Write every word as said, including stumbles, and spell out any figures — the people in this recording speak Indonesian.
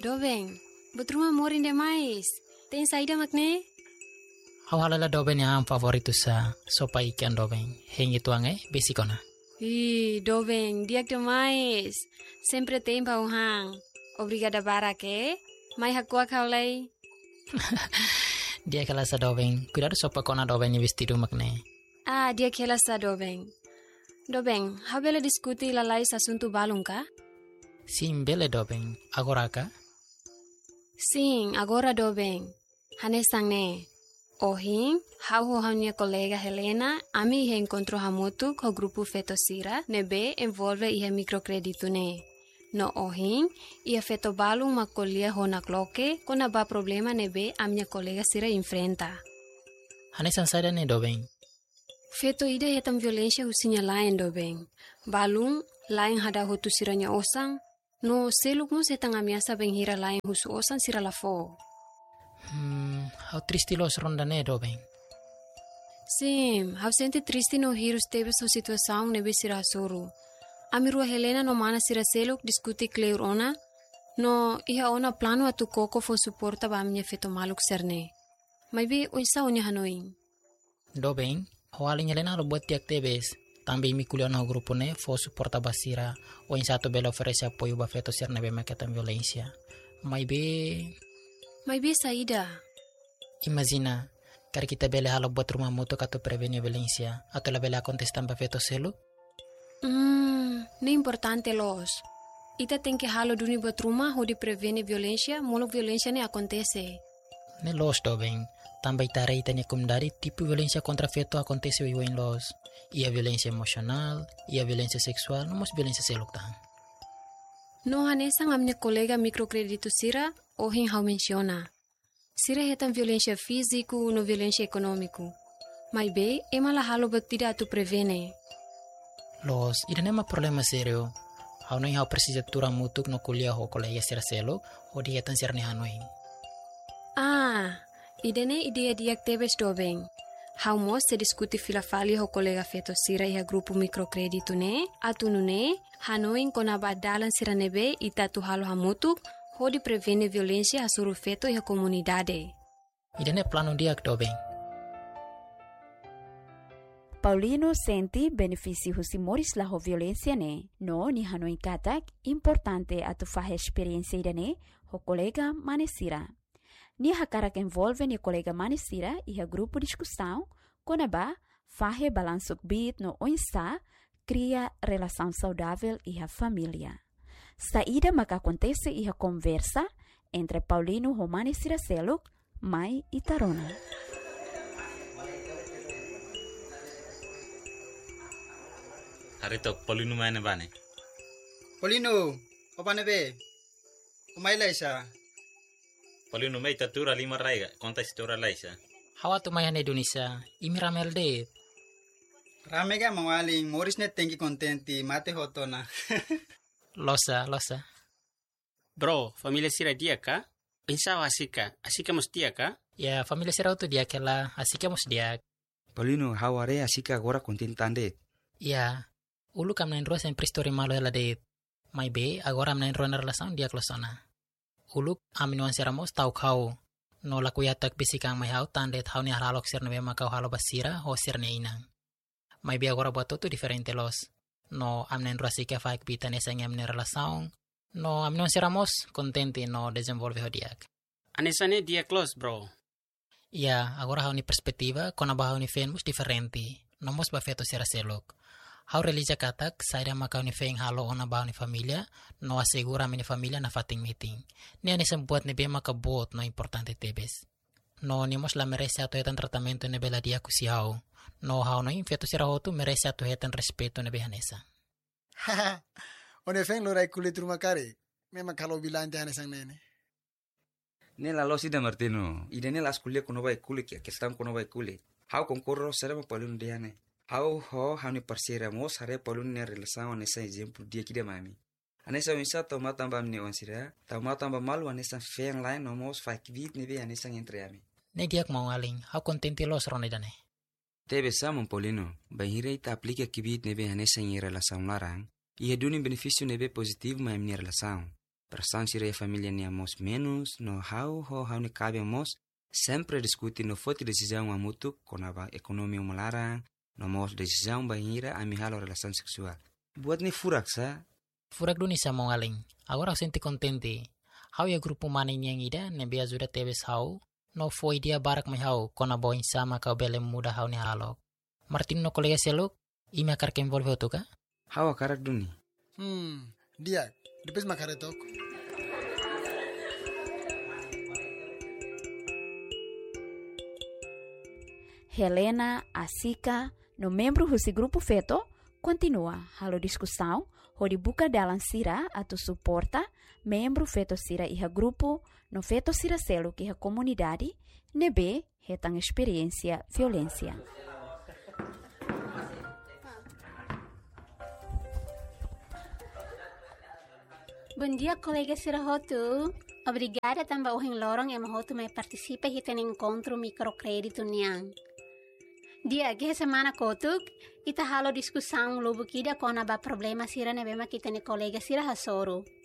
Dobeng, betruma morin demais. Tem saída makne? Hawalala Dobeng yang favorito sa sopa ikan Dobeng. Hengi tuange besikona. Ih, Dobeng, diak demais. Sempre tem pauhang. Obrigada barake. Mai hakua kaulay. Dia kala sa Dobeng. Cuidado sopa kona Dobeng ni vestido makne. Ah, dia kela sa Dobeng. Dobeng, habela diskuti lalai asunto balong ka? Sim, bele Dobeng. Agora ka? Sim, agora Dobeng. Hanesang ne. Ohing, hau ho minha colega Helena, ami he encontrou hamutu com o grupo Fetosira, nebe envolve ia microcredito ne. No ohing, ia feto balong makolia ho na cloque, con a ba problema nebe a minha colega Sira enfrenta. Hanesan sada ne Dobeng. Feto ida hetam violência husinya lain Dobeng. Balong, lain hada hutu siranya osang, no seluk mo setang amiasa benghira lain husu osang sira lafo. Hmm, how triste los ronda ne Dobeng. Sim, hau sente triste no hirus teve sua situação nebe sira suru. Amirua Helena no mana sira seluk diskuti kleur ona, no iha ona plano atu koko fo suporta ba minha feto maluk serne. Mai be unsa unya hanoing. Dobeng, hawalin Helena lo buat tiak tebes. Tambi mi kuliah no grupo ne fo suporta basira. O insato bela oferece apoio ba feto serne be maketan violência. Mai be... Mai be saída. Imagina, kar kita bela halo buat rumah moto kato prevenir violência. Atau la bela contestan ba feto selu? Hmm, ne importante los. Ita tem que halo duni buat rumah ho di prevenir violência, molok violência ne acontece. Ne los Dobeng. Também tarei tanya kumdari tipo violência contra feto acontece o em los. Ia violência emocional, ia violência sexual, não mas violência seluktan. No hanesang a minha colega microcredito Sira, ohin hau menciona. Sira hetam violência físico no violência econômico. Mai be, ema la halo batida tu prevene. Los, ida nema problema serio. Hau noi hau precisa tura mutuk no kuliah ho colega sira selo, o di hetan sirne hanoi. Ah, idene ideia diak tebes Dobeng. Hau mos se diskuti filafali ho colega feto Sira iha grupo microcredito ne, atunu ne, hanoin kona badalan sira nebe ita tu halo hamutuk, ho di prevene violência hasuru feto iha comunidade. Idene plano diak Dobeng. Paulino senti benefício husimores la ho violência ne, no ni hanoi katak importante atu fahe experiência idene ho colega manesira. Ni hakarak envolve ni colega manesira e a grupo discussão, konaba fahe balansuk bit no onsa cria relação saudável e a família. Saída maka acontece e a conversa entre Paulino ho manesira seluk, mai e tarona. Harito Paulino mana bane? Paulino, apa nebe? Umay laisa. Paulino may tatura lima raiga, konta istora laisa. Hawa tu mayan Indonesia, imi ramel de. Rame ga mawaling, moris net tengi kontenti, mate hoto na. Losa, losa. Bro, familia sira dia ka? Pensa asika, asika mus dia ka? Ya, familia sira tu dia kela, asika mus dia. Paulino, haware asika agora kontentande. Ya, ulu kam nain ruas en pristori malo ela de. Mai be, agora am nain ruas relação dia klosona. Uluk aminuan siramos tau kau. No la kuyatak bisikang may hau tandet hau ni haralok sir nebe makau halo basira o sir ni inang. May bi agora buat tu diferente los. No amnen rasika faik bitan esang amne relação. No aminuan siramos contente no desenvolve ho diak. Anesane dia close bro. Ya, agora hau ni perspektiva kona ba hau ni fenmus diferente. Nomos ba feto sira selok. Hau relija katak, saira makau ni feng halo ona ba ni familia, no asegura mi ni familia na fating meeting. Ni anisang buat ni be makabot no importante tebes. No ni mos la merece ato hetan tratamento ni bela dia kusi hau. No hau no infeto sira hotu merece ato hetan respeto ni behanesa. Haha, one feng lorai kulit rumah kare. Memang kalau bilang jangan sang nene. Nela lo sida Martino, idene las kuliah kono bai kulit ya, kestam kono bai kulit. Hau konkurro serba Paulino diane. Hau ho hau ni parsira mos hare Paulino ne relação nessa exemplo dia kida mami. Anessa winsa toma tamba mne onsira, toma tamba malu anessa feng lain no mos fakvit ne be anessa entre ami. Ne diak mau aling, hau contente los ronde dane. Tebe samon Paulino, bahira ita aplica kibit ne be anessa em relação larang, e redune benefício ne be positivo ma em relação. Relação sira e família nia mos menos, no how ho how ni cabe mos, sempre discuti no foto decisão a mutu, konaba ekonomi melarang, no mos decisão bahira ami halo relação seksual. Buat ni furak sa? Furak duni sa mo ngaling. Agora eu senti contente. How ya grupo maning yang ida, nebe ajuda tebes how, no foi dia barak mai how, kona boin sama kau bele muda how ni halok. Martin no kolega seluk, ime akar ke envolve otu ka? How akarak duni? Hmm, dia, depois makaretok. Helena, Asika, no membro desse grupo feto, continua halo discussão, onde buka dalam sira atau suporta membro feto sira iha grupo, no feto sira selo que iha comunidade, nebe hetang experiência violência. Bom dia, colega Sirahotu. Obrigada também ao lorong yang mahotu mai participa hita no encontro microcrédito niang. Dia que semana kotuk, ita halo discussão lobo kida kona ba problema sira nebema kita ni colega sira hasoro.